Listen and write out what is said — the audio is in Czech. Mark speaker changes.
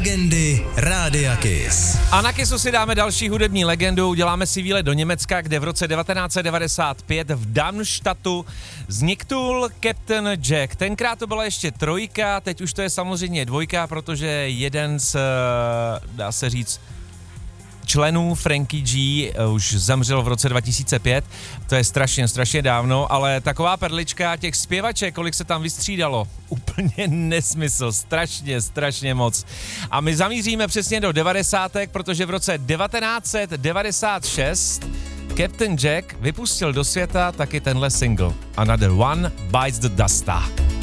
Speaker 1: Legendy Rádia Kiss.
Speaker 2: A na Kissu si dáme další hudební legendu, uděláme si výlet do Německa, kde v roce 1995 v Darmstadtu vzniknul Captain Jack. Tenkrát to byla ještě trojka, teď už to je samozřejmě dvojka, protože jeden z, dá se říct, členů Frankie G už zemřel v roce 2005, to je strašně dávno, ale taková perlička těch zpěvaček, kolik se tam vystřídalo, úplně nesmysl, strašně moc. A my zamíříme přesně do 90. protože v roce 1996 Captain Jack vypustil do světa taky tenhle single Another One Bites the Dusta.